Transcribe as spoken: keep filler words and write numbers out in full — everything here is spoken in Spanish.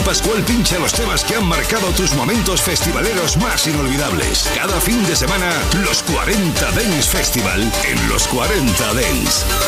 Pascual pincha los temas que han marcado tus momentos festivaleros más inolvidables. Cada fin de semana, los cuarenta Dance Festival en los cuarenta Dance.